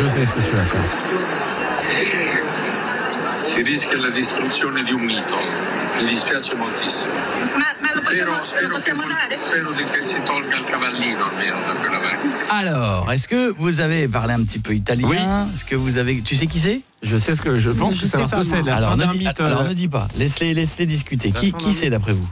je sais ce que tu vas faire. Si rischia la distruzione di un mito. Mi dispiace moltissimo. Ma lo possiamo dare? Spero che si tolga il cavallino almeno da quella macchina. Alors, est-ce que vous avez parlé un petit peu italien? Oui. Est-ce que vous avez... Tu sais qui c'est? Je pense que ça va se c'est la Alors, fin ne d'un dis, mythe. alors ne dis pas, laisse-les discuter. Qui c'est d'après vous?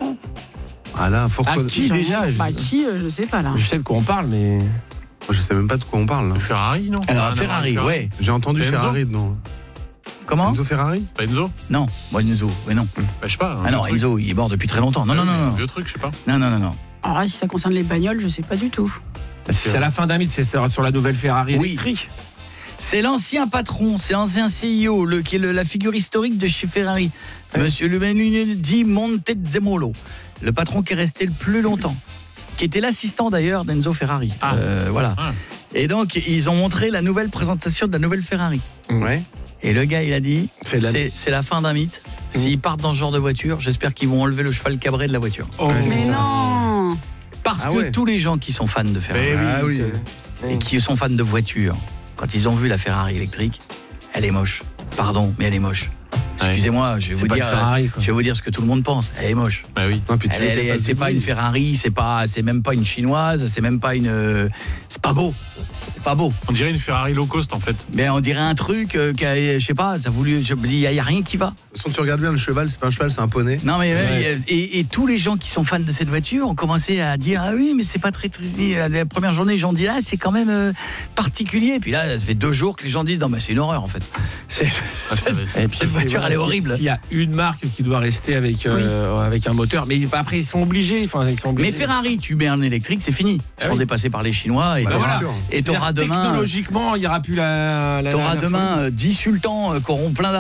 Ah là, faut Ah, reconnaître. qui déjà Je sais pas là. Je sais de quoi on parle, mais... Moi, je sais même pas de quoi on parle. Là. Ferrari, non? Alors, Ferrari, ouais. J'ai entendu Enzo Ferrari, non. Comment? Enzo Ferrari? Pas Enzo? Non, bon, Enzo, oui, non. Bah, je sais pas. Ah non, Enzo, il est mort depuis très longtemps. Non. Un vieux truc, je sais pas. Non. Alors là, si ça concerne les bagnoles, je sais pas du tout. C'est à la fin d'un mythe, c'est sur la nouvelle Ferrari Oui. électrique. C'est l'ancien patron, c'est l'ancien CEO, qui est la figure historique de chez Ferrari, Monsieur Luigi Montezemolo, le patron qui est resté le plus longtemps, qui était l'assistant d'ailleurs d'Enzo Ferrari. Ah. Voilà. Ah. Et donc, ils ont montré la nouvelle présentation de la nouvelle Ferrari. Ouais. Et le gars, il a dit, C'est c'est la fin d'un mythe. S'ils partent dans ce genre de voiture, j'espère qu'ils vont enlever le cheval cabré de la voiture. Oh, Mais non. Parce Ah que ouais. tous les gens qui sont fans de Ferrari Ah oui. et qui sont fans de voitures, quand ils ont vu la Ferrari électrique, elle est moche. Pardon, mais elle est moche. Excusez-moi, je vais C'est vous pas dire, une Ferrari, quoi. je vais vous dire ce que tout le monde pense. Elle est moche. Bah oui. Non, puis tu C'est pas une Ferrari, c'est même pas une chinoise, c'est même pas une. C'est pas beau. C'est pas beau. On dirait une Ferrari low cost en fait. Mais on dirait un truc, je sais pas, ça voulu. Il y a rien qui va. De toute façon, tu regardes bien le cheval, c'est pas un cheval, c'est un poney. Non mais Ouais. et tous les gens qui sont fans de cette voiture ont commencé à dire ah oui mais c'est pas très la première journée les gens disent ah c'est quand même particulier puis là ça fait 2 jours que les gens disent non mais c'est une horreur en fait. Et puis Cette voiture, elle est horrible. S'il y a une marque qui doit rester avec un moteur, mais après ils sont obligés. Mais Ferrari, tu mets un électrique, c'est fini. Ils seront dépassés par les Chinois et Bah, t'auras- bien sûr. et t'auras demain technologiquement, il n'y aura plus la t'auras folie. demain 10 sultans qui auront plein